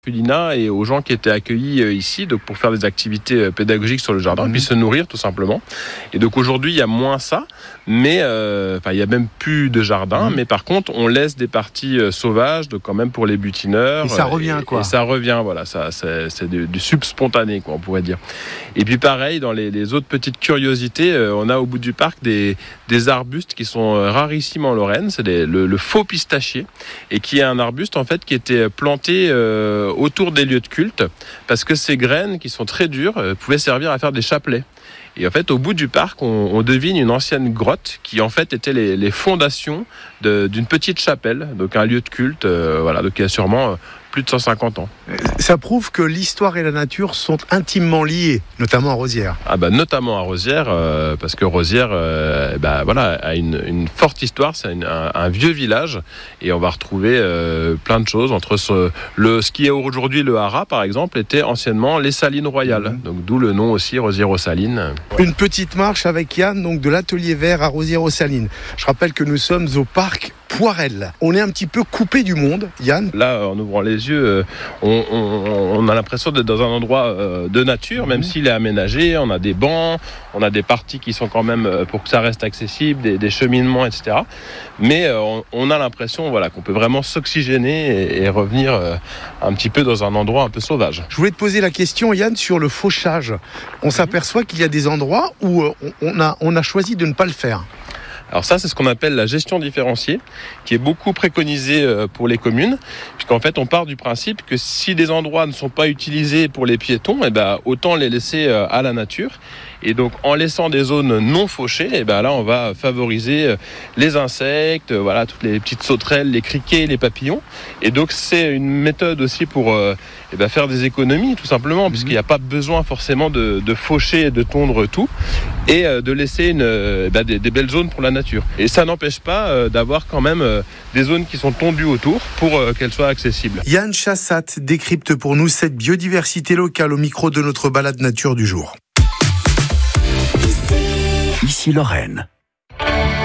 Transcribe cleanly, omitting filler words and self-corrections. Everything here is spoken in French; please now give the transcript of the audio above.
Lina et aux gens qui étaient accueillis ici donc pour faire des activités pédagogiques sur le jardin, puis se nourrir tout simplement. Et donc aujourd'hui il y a moins ça, mais il y a même plus de jardin, mais par contre on laisse des parties sauvages donc quand même pour les butineurs. Et ça revient Et ça revient, voilà, ça c'est du sub-spontané quoi on pourrait dire. Et puis pareil dans les autres petites curiosités, on a au bout du parc des arbustes qui sont rarissimes en Lorraine, c'est le faux pistachier et qui est un arbuste en fait qui était planté autour des lieux de culte, parce que ces graines qui sont très dures pouvaient servir à faire des chapelets. Et en fait, au bout du parc, on devine une ancienne grotte qui en fait était les fondations d'une petite chapelle, donc un lieu de culte, donc qui a sûrement plus de 150 ans. Ça prouve que l'histoire et la nature sont intimement liées, notamment à Rosières. Notamment à Rosières, parce que Rosières a une forte histoire, c'est un vieux village, et on va retrouver plein de choses entre ce qui est aujourd'hui le Haras, par exemple, était anciennement les Salines Royales, donc d'où le nom aussi Rosières-aux-Salines. Une petite marche avec Yann, donc de l'Atelier Vert à Rosières-aux-Salines. Je rappelle que nous sommes au parc Poirel. On est un petit peu coupé du monde, Yann. Là, en ouvrant les yeux, on a l'impression d'être dans un endroit de nature, même s'il est aménagé. On a des bancs, on a des parties qui sont quand même pour que ça reste accessible, des cheminements, etc. Mais on a l'impression qu'on peut vraiment s'oxygéner et revenir un petit peu dans un endroit un peu sauvage. Je voulais te poser la question, Yann, sur le fauchage. On s'aperçoit qu'il y a des endroits où on a choisi de ne pas le faire. Alors ça, c'est ce qu'on appelle la gestion différenciée, qui est beaucoup préconisée pour les communes, puisqu'en fait, on part du principe que si des endroits ne sont pas utilisés pour les piétons, autant les laisser à la nature. Et donc, en laissant des zones non fauchées, là, on va favoriser les insectes, toutes les petites sauterelles, les criquets, les papillons. Et donc, c'est une méthode aussi pour faire des économies, tout simplement, puisqu'il n'y a pas besoin forcément de faucher et de tondre tout, et de laisser des belles zones pour la nature. Et ça n'empêche pas d'avoir quand même des zones qui sont tondues autour pour qu'elles soient accessibles. Yann Chassat décrypte pour nous cette biodiversité locale au micro de notre balade nature du jour. Ici Lorraine.